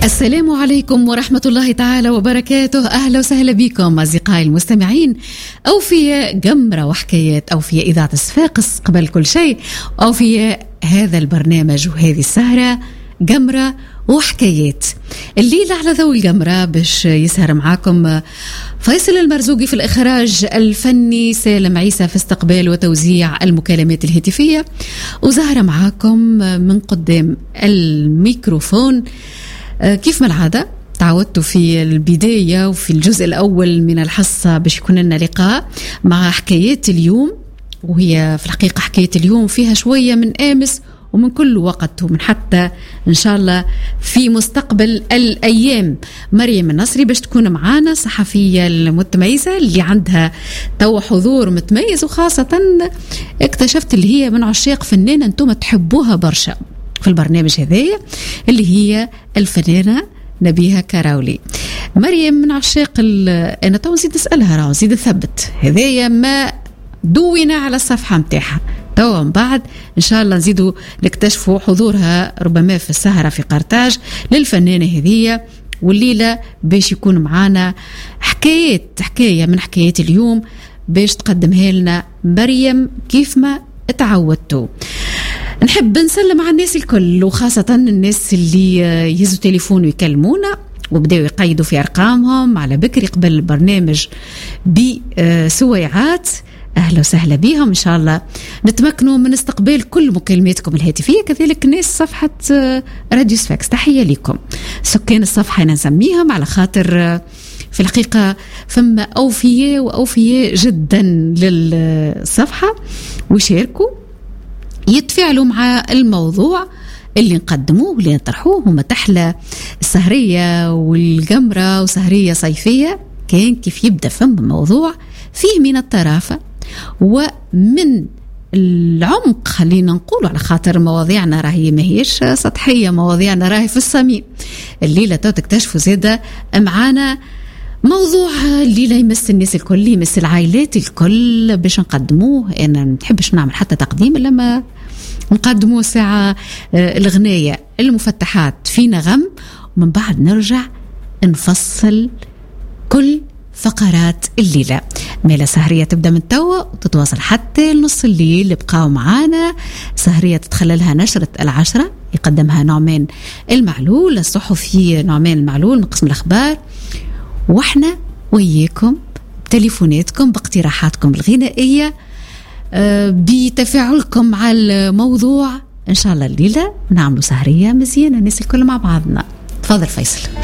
السلام عليكم ورحمة الله تعالى وبركاته. أهلا وسهلا بكم أصدقائي المستمعين. أوفياء جمرة وحكايات، أوفياء إذاعة صفاقس قبل كل شيء، أوفياء هذا البرنامج وهذه السهرة جمرة وحكايات. الليلة على ذوي الجمرة باش يسهر معاكم فيصل المرزوقي في الإخراج الفني، سالم عيسى في استقبال وتوزيع المكالمات الهاتفية، وزهرة معاكم من قدام الميكروفون. كيف ما العادة تعودتوا في البداية وفي الجزء الأول من الحصة باش يكون لنا لقاء مع حكايات اليوم، وهي في الحقيقة حكاية اليوم فيها شوية من آمس ومن كل وقت ومن حتى إن شاء الله في مستقبل الأيام. مريم النصري باش تكون معانا، صحفية المتميزة اللي عندها تو حضور متميز، وخاصة اكتشفت اللي هي من عشاق فنانة انتم تحبوها برشا في البرنامج هذايا، اللي هي الفنانة نبيهة كراولي. مريم من عشاق أنا تو نزيد نسألها، نزيد نثبت هذايا ما دوينا على الصفحة متاعها، تو من بعد إن شاء الله نزيدوا نكتشفوا حضورها ربما في السهرة في قرطاج للفنانة هذية. والليلة باش يكون معانا حكاية من حكايات اليوم باش تقدمها لنا مريم كيف ما تعودتوا. نحب نسلم على الناس الكل، وخاصة الناس اللي يهزوا تليفون ويكلمونا وبدأوا يقيدوا في أرقامهم على بكري قبل البرنامج بسويعات. أهلا وسهلا بهم، إن شاء الله نتمكنوا من استقبال كل مكالماتكم الهاتفية. كذلك ناس صفحة راديو صفاقس، تحية لكم سكان الصفحة أنا نسميهم على خاطر في الحقيقة فما أوفياء جدا للصفحة ويشاركوا يتفاعلوا مع الموضوع اللي نقدموه واللي نطرحوه. هما تحلى السهرية والجمرة وسهرية صيفية كان كيف يبدأ فم موضوع فيه من الطرافة ومن العمق، خلينا نقول، على خاطر مواضيعنا راهي ما هيش سطحية، مواضيعنا راهي في الصميم. الليلة تكتشفوا زيادة معانا موضوع الليلة يمس الناس الكل، يمس العائلات الكل باش نقدموه. أنا نحبش نعمل حتى تقديم لما نقدموه ساعة الغناية المفتحات في نغم، ومن بعد نرجع نفصل كل فقرات الليلة. ميلا سهرية تبدأ من توا وتتواصل حتى نص الليل. بقاو معانا سهرية تتخللها نشرة 10 يقدمها نعمان المعلول، الصحفي نعمان المعلول من قسم الأخبار، واحنا وياكم بتليفوناتكم باقتراحاتكم الغنائية بتفاعلكم مع الموضوع. إن شاء الله الليلة نعملوا سهرية مزيانة الناس الكل مع بعضنا. تفضل فيصل.